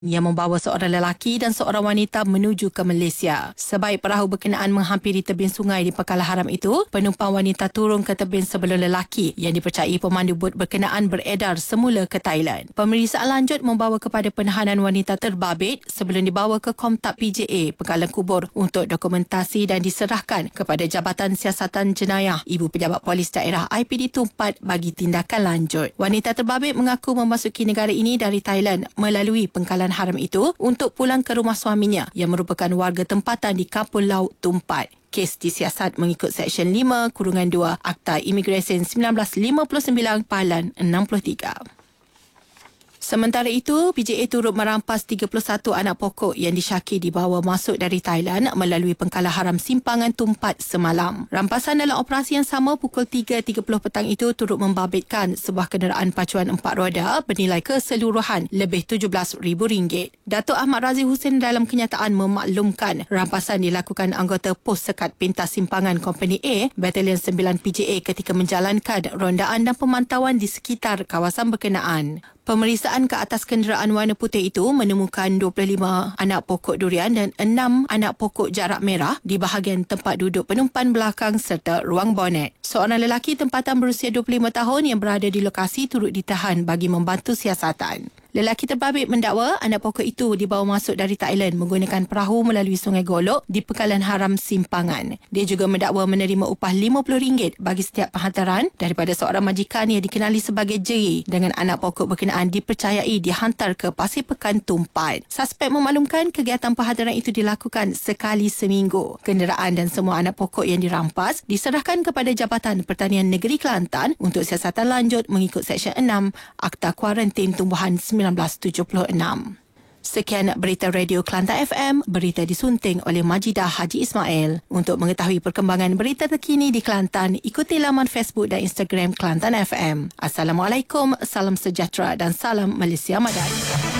yang membawa seorang lelaki dan seorang wanita menuju ke Malaysia. Sebaik perahu berkenaan menghampiri tebing sungai di Pekala Haram itu, penumpang wanita turun ke tebing sebelum lelaki yang dipercayai pemandu bot berkenaan beredar semula ke Thailand. Pemeriksaan lanjut membawa kepada penahanan wanita terbabit sebelum dibawa ke Komtak PJA Pengkalan Kubur untuk dokumentasi dan diserahkan kepada Jabatan Siasatan Jenayah Ibu Pejabat Polis Daerah IPD Tumpat bagi tindakan lanjut. Wanita terbabit mengaku memasuki negara ini dari Thailand melalui Pengkalan Haram itu untuk pulang ke rumah suaminya yang merupakan warga tempatan di Kampung Laut Tumpat. Kes disiasat mengikut Seksyen 5-2 Akta Imigresen 1959 Palan 63. Sementara itu, PJA turut merampas 31 anak pokok yang disyaki dibawa masuk dari Thailand melalui Pengkala Haram Simpangan Tumpat semalam. Rampasan dalam operasi yang sama pukul 3.30 petang itu turut membabitkan sebuah kenderaan pacuan 4 roda bernilai keseluruhan lebih RM17,000. Datuk Ahmad Razi Hussein dalam kenyataan memaklumkan rampasan dilakukan anggota Pos Sekat Pintas Simpangan Company A, Batalion 9 PJA ketika menjalankan rondaan dan pemantauan di sekitar kawasan berkenaan. Pemeriksaan ke atas kenderaan warna putih itu menemukan 25 anak pokok durian dan 6 anak pokok jarak merah di bahagian tempat duduk penumpang belakang serta ruang bonet. Seorang lelaki tempatan berusia 25 tahun yang berada di lokasi turut ditahan bagi membantu siasatan. Lelaki terbabit mendakwa anak pokok itu dibawa masuk dari Thailand menggunakan perahu melalui Sungai Golok di Pengkalan Haram Simpangan. Dia juga mendakwa menerima upah RM50 bagi setiap penghantaran daripada seorang majikan yang dikenali sebagai Jerry dengan anak pokok berkenaan dipercayai dihantar ke Pasir Pekan Tumpat. Suspek memaklumkan kegiatan penghantaran itu dilakukan sekali seminggu. Kenderaan dan semua anak pokok yang dirampas diserahkan kepada Jabatan Pertanian Negeri Kelantan untuk siasatan lanjut mengikut Seksyen 6 Akta Kuarantin Tumbuhan 1976. Sekian berita Radio Kelantan FM, berita disunting oleh Majidah Haji Ismail. Untuk mengetahui perkembangan berita terkini di Kelantan, ikuti laman Facebook dan Instagram Kelantan FM. Assalamualaikum, salam sejahtera dan salam Malaysia Madani.